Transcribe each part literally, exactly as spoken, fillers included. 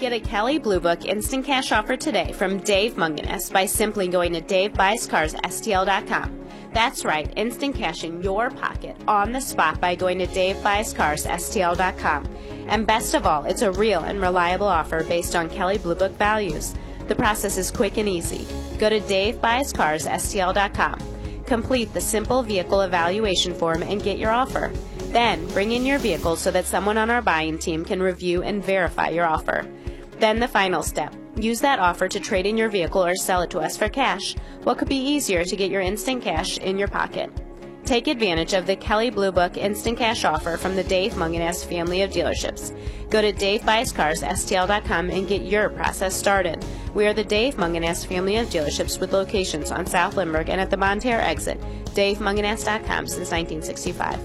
Get a Kelley Blue Book instant cash offer today from Dave Mungenast by simply going to dave buys cars s t l dot com. That's right, instant cash in your pocket on the spot by going to dave buys cars s t l dot com. And best of all, it's a real and reliable offer based on Kelley Blue Book values. The process is quick and easy. Go to dave buys cars s t l dot com. Complete the simple vehicle evaluation form and get your offer. Then, bring in your vehicle so that someone on our buying team can review and verify your offer. Then the final step. Use that offer to trade in your vehicle or sell it to us for cash. What could be easier to get your instant cash in your pocket? Take advantage of the Kelley Blue Book instant cash offer from the Dave Mungenast family of dealerships. Go to dave buys cars s t l dot com and get your process started. We are the Dave Mungenast family of dealerships with locations on South Lindbergh and at the Bonne Terre exit. dave mungenast dot com since nineteen sixty-five.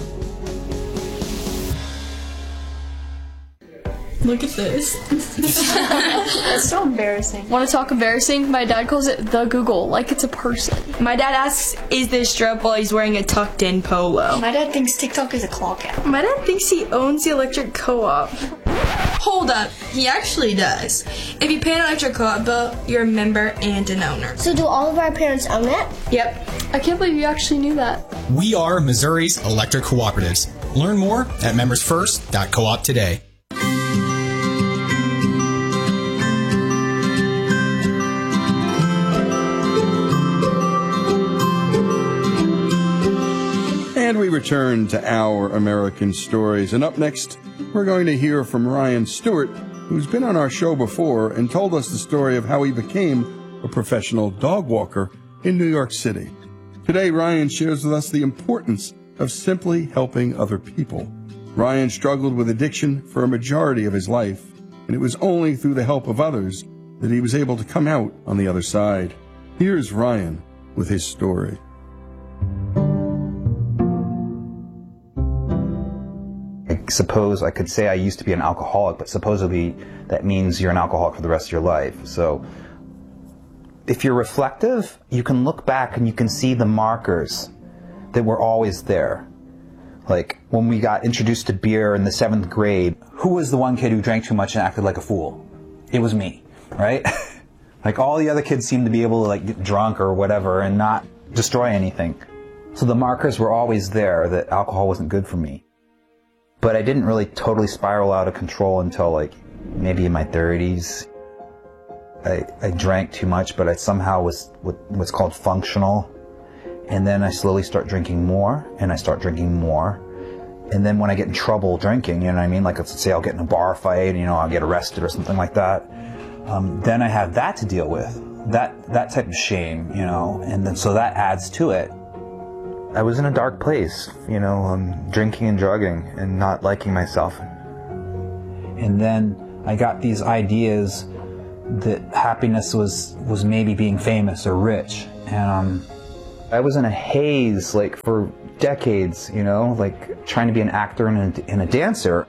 Look at this. That's so embarrassing. Want to talk embarrassing? My dad calls it the Google, like it's a person. My dad asks, is this drip while he's wearing a tucked-in polo? My dad thinks TikTok is a clock app. My dad thinks he owns the electric co-op. Hold up, he actually does. If you pay an electric co-op bill, you're a member and an owner. So do all of our parents own it? Yep. I can't believe you actually knew that. We are Missouri's electric cooperatives. Learn more at members first dot coop today. And we return to Our American Stories. And up next, we're going to hear from Ryan Stewart, who's been on our show before and told us the story of how he became a professional dog walker in New York City. Today, Ryan shares with us the importance of simply helping other people. Ryan struggled with addiction for a majority of his life, and it was only through the help of others that he was able to come out on the other side. Here's Ryan with his story. I suppose I could say I used to be an alcoholic, but supposedly that means you're an alcoholic for the rest of your life. So if you're reflective, you can look back and you can see the markers that were always there. Like when we got introduced to beer in the seventh grade, who was the one kid who drank too much and acted like a fool? It was me, right? Like all the other kids seemed to be able to like get drunk or whatever and not destroy anything. So the markers were always there that alcohol wasn't good for me. But I didn't really totally spiral out of control until like maybe in my thirties. I, I drank too much, but I somehow was what, what's called functional. And then I slowly start drinking more, and I start drinking more. And then when I get in trouble drinking, you know what I mean? Like let's say I'll get in a bar fight, and, you know, I'll get arrested or something like that. Um, then I have that to deal with, that that type of shame, you know. And then so that adds to it. I was in a dark place, you know, um, drinking and drugging and not liking myself. And then I got these ideas that happiness was, was maybe being famous or rich. And um, I was in a haze, like, for decades, you know, like trying to be an actor and a, and a dancer.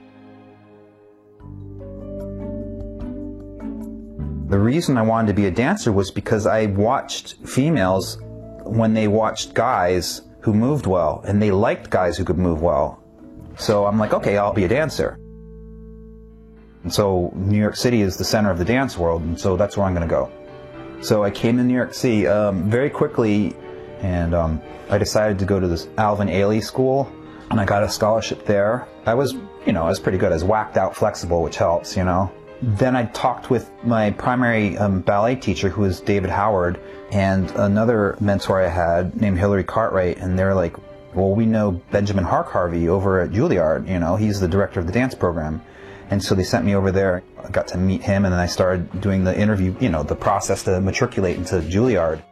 The reason I wanted to be a dancer was because I watched females when they watched guys who moved well, and they liked guys who could move well. So I'm like, okay, I'll be a dancer. And so New York City is the center of the dance world, and so that's where I'm going to go. So I came to New York City um, very quickly, and um, I decided to go to this Alvin Ailey school, and I got a scholarship there. I was, you know, I was pretty good. I was whacked out flexible, which helps, you know. Then I talked with my primary um, ballet teacher, who was David Howard, and another mentor I had named Hillary Cartwright, and they're like, well, we know Benjamin Hark Harvey over at Juilliard, you know, he's the director of the dance program. And so they sent me over there. I got to meet him, and then I started doing the interview, you know, the process to matriculate into Juilliard.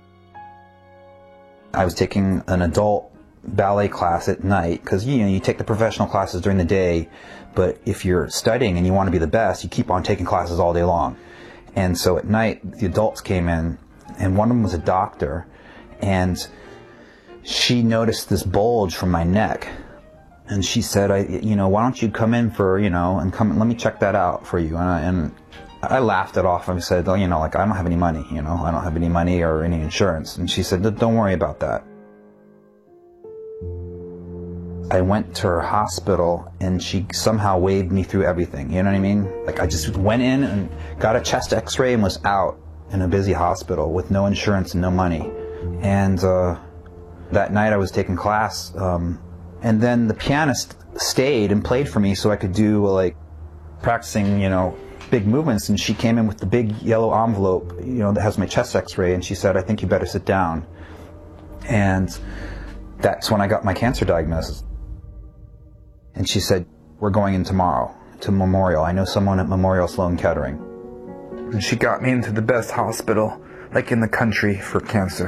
I was taking an adult ballet class at night, because, you know, you take the professional classes during the day, but if you're studying and you want to be the best, you keep on taking classes all day long. And so at night, the adults came in, and one of them was a doctor, and she noticed this bulge from my neck. And she said, I, you know, why don't you come in for, you know, and come, let me check that out for you. And I, and I laughed it off and said, oh, you know, like, I don't have any money, you know, I don't have any money or any insurance. And she said, don't worry about that. I went to her hospital and she somehow waved me through everything, you know what I mean? Like I just went in and got a chest x-ray and was out in a busy hospital with no insurance and no money. And uh, that night I was taking class, um, and then the pianist stayed and played for me so I could do like practicing, you know, big movements, and she came in with the big yellow envelope, you know, that has my chest x-ray, and she said, I think you better sit down. And that's when I got my cancer diagnosis. And she said, we're going in tomorrow to Memorial. I know someone at Memorial Sloan Kettering. And she got me into the best hospital, like in the country, for cancer.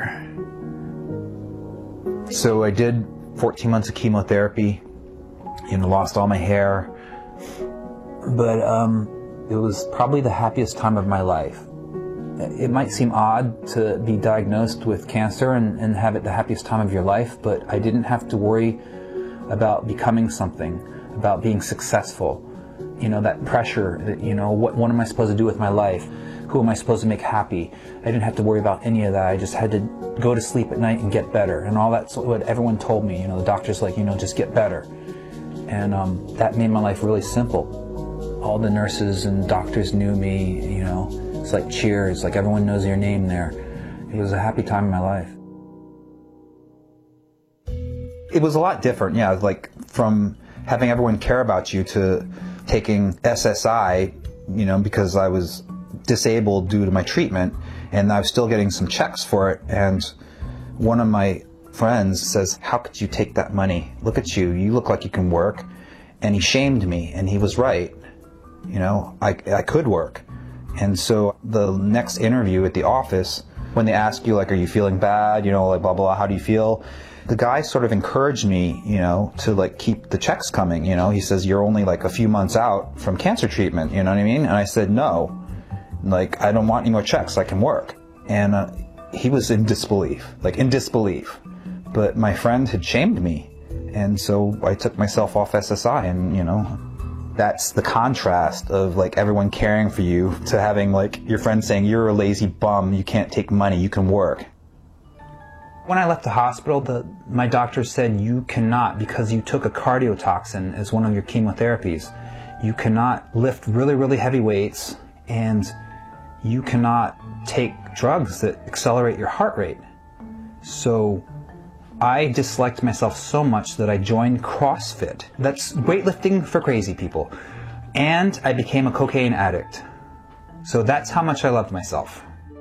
So I did fourteen months of chemotherapy, you know, lost all my hair. But um, it was probably the happiest time of my life. It might seem odd to be diagnosed with cancer and, and have it the happiest time of your life, but I didn't have to worry about becoming something, about being successful. You know, that pressure, that, you know, what, what am I supposed to do with my life? Who am I supposed to make happy? I didn't have to worry about any of that. I just had to go to sleep at night and get better. And all that's what everyone told me. You know, the doctor's like, you know, just get better. And um, that made my life really simple. All the nurses and doctors knew me, you know. It's like Cheers, like everyone knows your name there. It was a happy time in my life. It was a lot different, yeah, like from having everyone care about you to taking S S I, you know, because I was disabled due to my treatment, and I was still getting some checks for it. And one of my friends says, how could you take that money? Look at you, you look like you can work. And he shamed me, and he was right. You know, I, I could work. And so the next interview at the office, when they ask you, like, are you feeling bad, you know, like, blah, blah, how do you feel? The guy sort of encouraged me, you know, to, like, keep the checks coming, you know. He says, you're only, like, a few months out from cancer treatment, you know what I mean? And I said, no, like, I don't want any more checks, I can work. And uh, he was in disbelief, like, in disbelief. But my friend had shamed me, and so I took myself off S S I, and, you know, that's the contrast of like everyone caring for you to having like your friend saying, you're a lazy bum, you can't take money, you can work. When I left the hospital, the, my doctor said, you cannot, because you took a cardiotoxin as one of your chemotherapies, you cannot lift really, really heavy weights, and you cannot take drugs that accelerate your heart rate. So I disliked myself so much that I joined CrossFit. That's weightlifting for crazy people. And I became a cocaine addict. So that's how much I loved myself.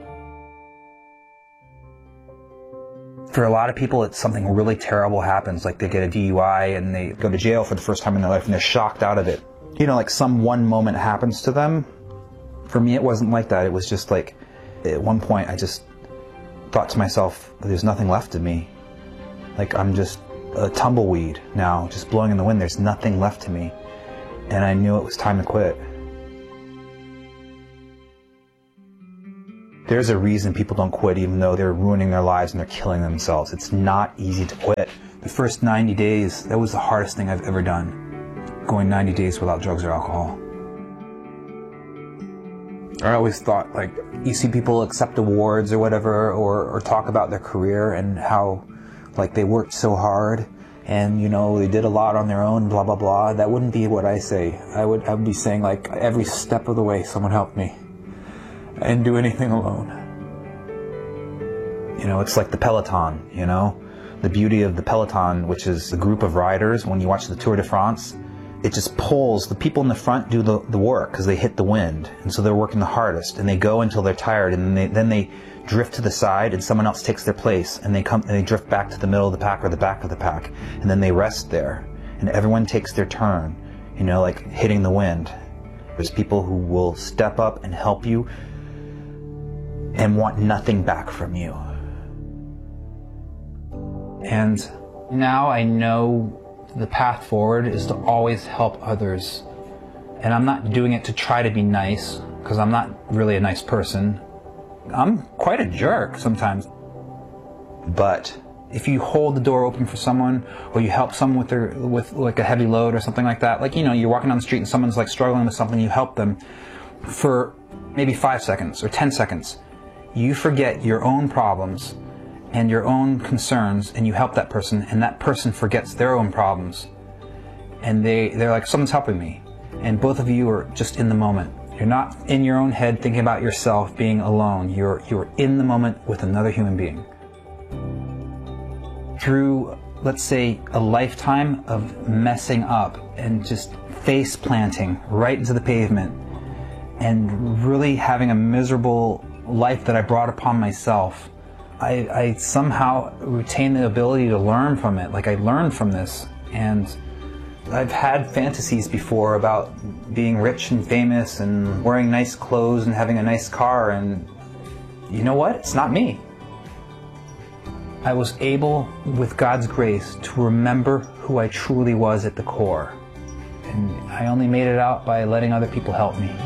For a lot of people, it's something really terrible happens, like they get a D U I and they go to jail for the first time in their life and they're shocked out of it. You know, like some one moment happens to them. For me, it wasn't like that. It was just like, at one point, I just thought to myself, there's nothing left of me. Like, I'm just a tumbleweed now, just blowing in the wind. There's nothing left to me. And I knew it was time to quit. There's a reason people don't quit even though they're ruining their lives and they're killing themselves. It's not easy to quit. The first ninety days, that was the hardest thing I've ever done. Going ninety days without drugs or alcohol. I always thought, like, you see people accept awards or whatever, or, or talk about their career and how, like, they worked so hard and, you know, they did a lot on their own, blah, blah, blah. That wouldn't be what I say. I would, I would be saying, like, every step of the way someone helped me. I didn't do anything alone. You know, it's like the Peloton, you know? The beauty of the Peloton, which is a group of riders, when you watch the Tour de France, it just pulls. The people in the front do the, the work because they hit the wind. And so they're working the hardest. And they go until they're tired. And they, then they drift to the side and someone else takes their place. And they come and they drift back to the middle of the pack or the back of the pack. And then they rest there. And everyone takes their turn, you know, like hitting the wind. There's people who will step up and help you and want nothing back from you. And now I know the path forward is to always help others. And I'm not doing it to try to be nice, because I'm not really a nice person. I'm quite a jerk sometimes. But if you hold the door open for someone, or you help someone with their with like a heavy load or something like that, like, you know, you're walking down the street and someone's like struggling with something, you help them for maybe five seconds or ten seconds. You forget your own problems and your own concerns, and you help that person, and that person forgets their own problems. And they, they're like, someone's helping me. And both of you are just in the moment. You're not in your own head thinking about yourself being alone. You're, you're in the moment with another human being. Through, let's say, a lifetime of messing up and just face planting right into the pavement and really having a miserable life that I brought upon myself, I, I somehow retain the ability to learn from it. Like, I learned from this, and I've had fantasies before about being rich and famous and wearing nice clothes and having a nice car, and you know what? It's not me. I was able, with God's grace, to remember who I truly was at the core. And I only made it out by letting other people help me.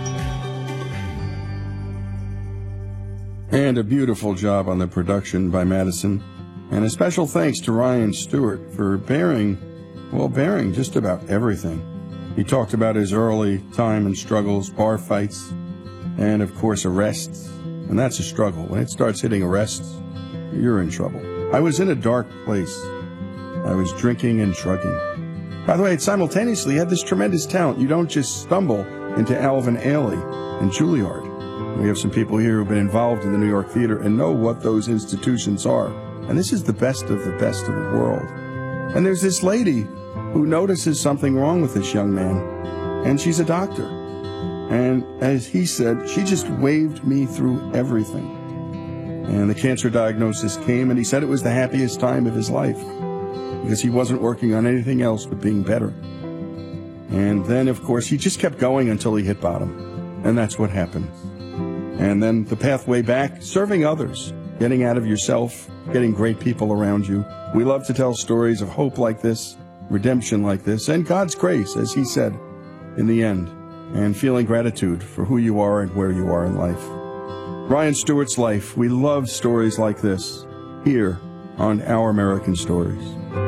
And a beautiful job on the production by Madison. And a special thanks to Ryan Stewart for bearing, well, bearing just about everything. He talked about his early time and struggles, bar fights, and of course arrests. And that's a struggle. When it starts hitting arrests, you're in trouble. I was in a dark place. I was drinking and drugging. By the way, it simultaneously had this tremendous talent. You don't just stumble into Alvin Ailey and Juilliard. We have some people here who've been involved in the New York theater and know what those institutions are. And this is the best of the best of the world. And there's this lady who notices something wrong with this young man, and she's a doctor. And as he said, she just waved me through everything. And the cancer diagnosis came, and he said it was the happiest time of his life because he wasn't working on anything else but being better. And then, of course, he just kept going until he hit bottom. And that's what happened. And then the pathway back, serving others, getting out of yourself, getting great people around you. We love to tell stories of hope like this, redemption like this, and God's grace, as he said, in the end, and feeling gratitude for who you are and where you are in life. Ryan Stewart's life. We love stories like this here on Our American Stories.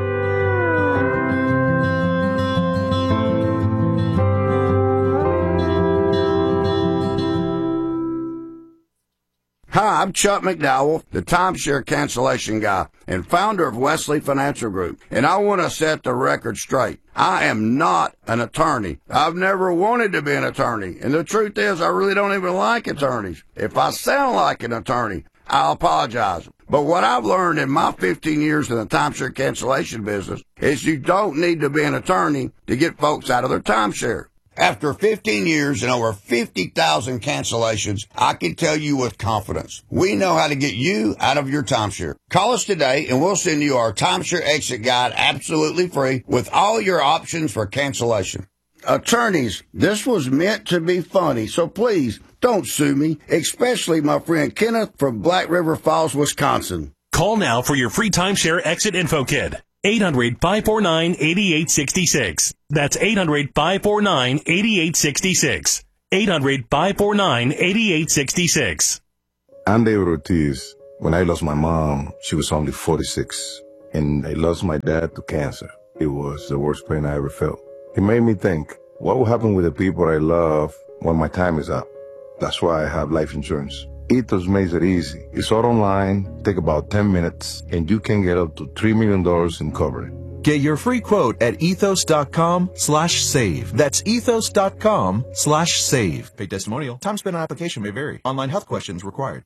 Hi, I'm Chuck McDowell, the timeshare cancellation guy and founder of Wesley Financial Group, and I want to set the record straight. I am not an attorney. I've never wanted to be an attorney, and the truth is I really don't even like attorneys. If I sound like an attorney, I'll apologize. But what I've learned in my fifteen years in the timeshare cancellation business is you don't need to be an attorney to get folks out of their timeshare. After fifteen years and over fifty thousand cancellations, I can tell you with confidence, we know how to get you out of your timeshare. Call us today and we'll send you our timeshare exit guide absolutely free with all your options for cancellation. Attorneys, this was meant to be funny, so please don't sue me, especially my friend Kenneth from Black River Falls, Wisconsin. Call now for your free timeshare exit info kit. eight hundred, five four nine, eight eight six six. That's eight hundred, five four nine, eight eight six six. eight hundred, five four nine, eight eight six six. I'm David Ortiz. When I lost my mom, she was only forty-six. And I lost my dad to cancer. It was the worst pain I ever felt. It made me think, what will happen with the people I love when my time is up? That's why I have life insurance. Ethos makes it easy. It's all online, take about ten minutes, and you can get up to three million dollars in coverage. Get your free quote at ethos.com slash save. That's ethos.com slash save. Paid testimonial. Time spent on application may vary. Online health questions required.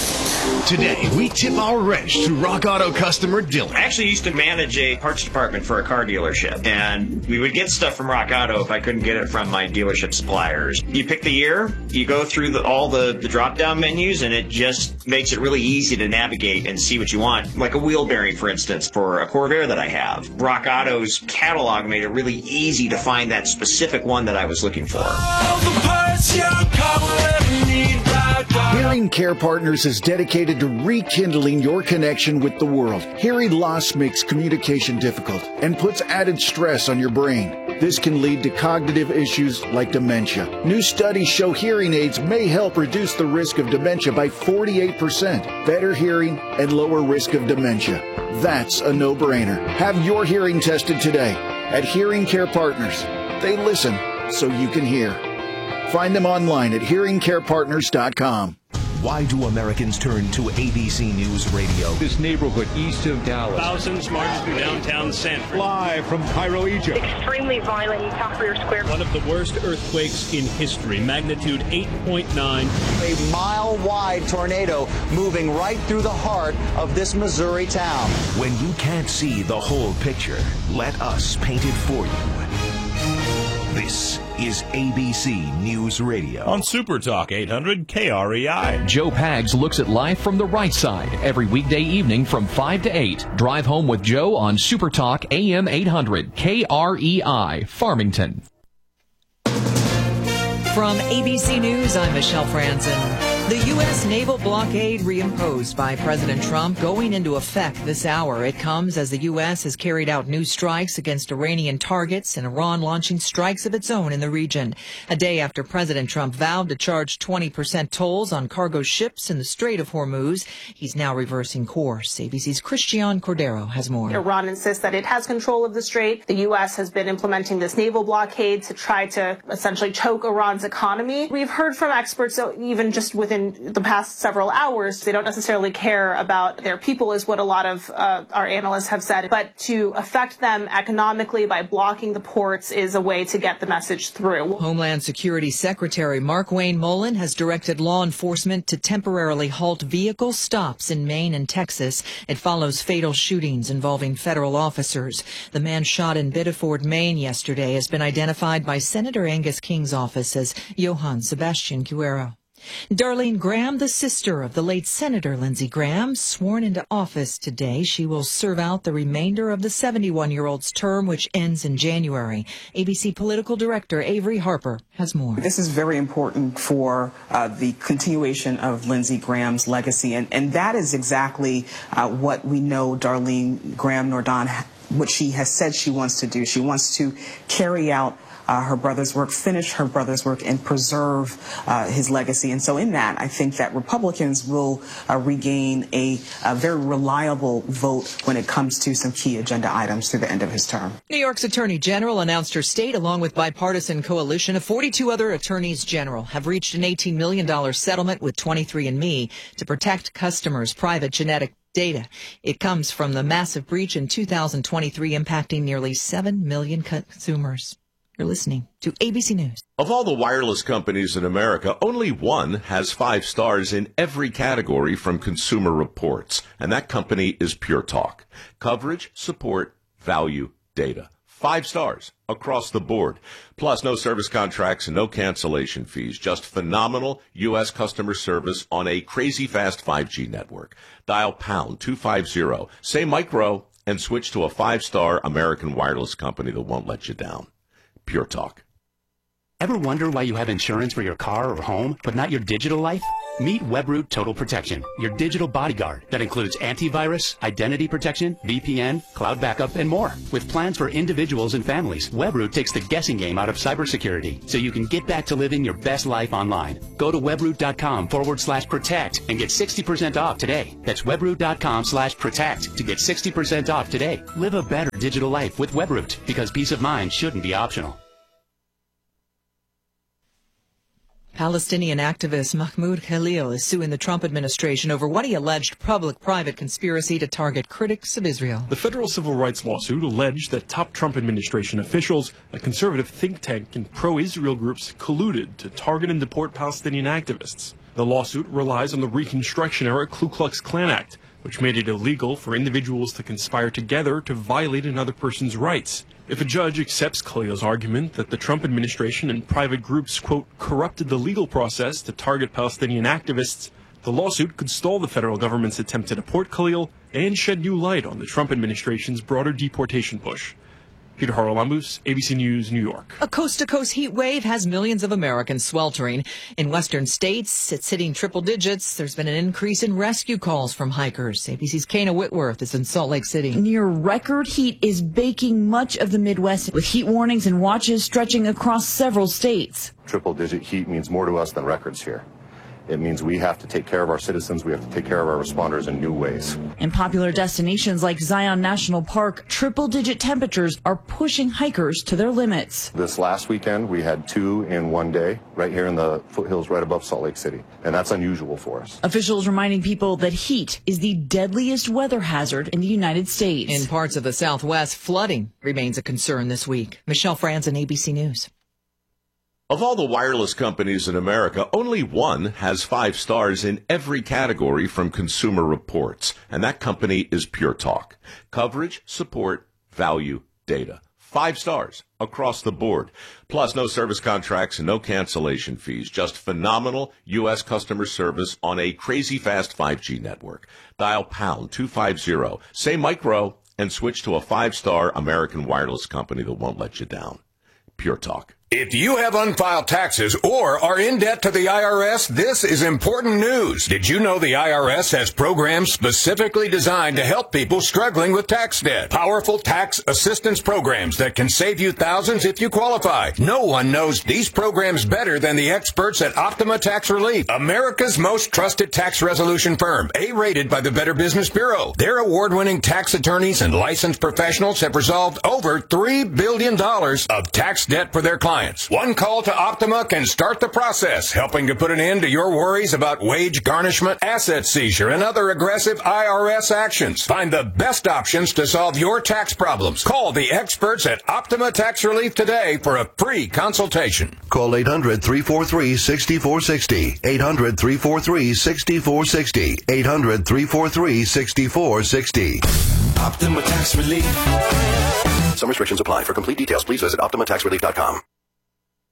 Today, we tip our wrench to Rock Auto customer Dylan. I actually used to manage a parts department for a car dealership, and we would get stuff from Rock Auto if I couldn't get it from my dealership suppliers. You pick the year, you go through the, all the, the drop-down menus, and it just makes it really easy to navigate and see what you want. Like a wheel bearing, for instance, for a Corvair that I have. Rock Auto's catalog made it really easy to find that specific one that I was looking for. All the parts your car will ever need. Hearing Care Partners is dedicated to rekindling your connection with the world. Hearing loss makes communication difficult and puts added stress on your brain. This can lead to cognitive issues like dementia. New studies show hearing aids may help reduce the risk of dementia by forty-eight percent, better hearing and lower risk of dementia. That's a no-brainer. Have your hearing tested today at Hearing Care Partners. They listen so you can hear. Find them online at hearing care partners dot com. Why do Americans turn to A B C News Radio? This neighborhood east of Dallas. Thousands march through downtown Sanford. Live from Cairo, Egypt. Extremely violent in Tahrir Square. One of the worst earthquakes in history, magnitude eight point nine. A mile-wide tornado moving right through the heart of this Missouri town. When you can't see the whole picture, let us paint it for you. This is A B C News Radio. On Super Talk eight hundred K R E I. Joe Pags looks at life from the right side every weekday evening from five to eight. Drive home with Joe on Super Talk A M eight hundred K R E I, Farmington. From A B C News, I'm Michelle Franzen. The U S naval blockade reimposed by President Trump going into effect this hour. It comes as the U S has carried out new strikes against Iranian targets and Iran launching strikes of its own in the region. A day after President Trump vowed to charge twenty percent tolls on cargo ships in the Strait of Hormuz, he's now reversing course. A B C's Christian Cordero has more. Iran insists that it has control of the strait. The U S has been implementing this naval blockade to try to essentially choke Iran's economy. We've heard from experts, so even just within the past several hours, they don't necessarily care about their people, is what a lot of uh, our analysts have said. But to affect them economically by blocking the ports is a way to get the message through. Homeland Security Secretary Markwayne Mullin has directed law enforcement to temporarily halt vehicle stops in Maine and Texas. It follows fatal shootings involving federal officers. The man shot in Biddeford, Maine yesterday has been identified by Senator Angus King's office as Johann Sebastian Guerrero. Darlene Graham, the sister of the late Senator Lindsey Graham, sworn into office today. She will serve out the remainder of the seventy-one-year-old's term, which ends in January. A B C political director Avery Harper has more. This is very important for uh, the continuation of Lindsey Graham's legacy, and, and that is exactly uh, what we know Darlene Graham Nordon, what she has said she wants to do. She wants to carry out Uh, her brother's work, finish her brother's work, and preserve uh, his legacy. And so in that, I think that Republicans will uh, regain a, a very reliable vote when it comes to some key agenda items through the end of his term. New York's Attorney General announced her state, along with bipartisan coalition of forty-two other attorneys general, have reached an eighteen million dollars settlement with twenty-three and me to protect customers' private genetic data. It comes from the massive breach in two thousand twenty-three impacting nearly seven million consumers. You're listening to A B C News. Of all the wireless companies in America, only one has five stars in every category from Consumer Reports, and that company is Pure Talk. Coverage, support, value, data. Five stars across the board. Plus, no service contracts and no cancellation fees. Just phenomenal U S customer service on a crazy fast five G network. Dial pound two fifty, say micro, and switch to a five-star American wireless company that won't let you down. Pure Talk. Ever wonder why you have insurance for your car or home, but not your digital life? Meet Webroot Total Protection, your digital bodyguard that includes antivirus, identity protection, V P N, cloud backup, and more. With plans for individuals and families, Webroot takes the guessing game out of cybersecurity so you can get back to living your best life online. Go to webroot.com forward slash protect and get sixty percent off today. That's webroot.com slash protect to get sixty percent off today. Live a better digital life with Webroot, because peace of mind shouldn't be optional. Palestinian activist Mahmoud Khalil is suing the Trump administration over what he alleged public-private conspiracy to target critics of Israel. The federal civil rights lawsuit alleged that top Trump administration officials, a conservative think tank, and pro-Israel groups colluded to target and deport Palestinian activists. The lawsuit relies on the Reconstruction-era Ku Klux Klan Act, which made it illegal for individuals to conspire together to violate another person's rights. If a judge accepts Khalil's argument that the Trump administration and private groups, quote, corrupted the legal process to target Palestinian activists, the lawsuit could stall the federal government's attempt to deport Khalil and shed new light on the Trump administration's broader deportation push. Peter Haralambous, A B C News, New York. A coast-to-coast heat wave has millions of Americans sweltering. In western states, it's hitting triple digits. There's been an increase in rescue calls from hikers. A B C's Kana Whitworth is in Salt Lake City. Near record heat is baking much of the Midwest, with heat warnings and watches stretching across several states. Triple-digit heat means more to us than records here. It means we have to take care of our citizens. We have to take care of our responders in new ways. In popular destinations like Zion National Park, triple-digit temperatures are pushing hikers to their limits. This last weekend, we had two in one day right here in the foothills right above Salt Lake City, and that's unusual for us. Officials reminding people that heat is the deadliest weather hazard in the United States. In parts of the Southwest, flooding remains a concern this week. Michelle Franzen, A B C News. Of all the wireless companies in America, only one has five stars in every category from Consumer Reports, and that company is Pure Talk. Coverage, support, value, data. Five stars across the board. Plus, no service contracts and no cancellation fees. Just phenomenal U S customer service on a crazy fast five G network. Dial pound two fifty, say micro, and switch to a five-star American wireless company that won't let you down. Pure Talk. If you have unfiled taxes or are in debt to the I R S, this is important news. Did you know the I R S has programs specifically designed to help people struggling with tax debt? Powerful tax assistance programs that can save you thousands if you qualify. No one knows these programs better than the experts at Optima Tax Relief, America's most trusted tax resolution firm, A-rated by the Better Business Bureau. Their award-winning tax attorneys and licensed professionals have resolved over three billion dollars of tax debt for their clients. One call to Optima can start the process, helping to put an end to your worries about wage garnishment, asset seizure, and other aggressive I R S actions. Find the best options to solve your tax problems. Call the experts at Optima Tax Relief today for a free consultation. Call eight hundred, three four three, six four six zero. eight hundred, three four three, six four six zero. eight hundred, three four three, six four six zero. Optima Tax Relief. Some restrictions apply. For complete details, please visit optima tax relief dot com.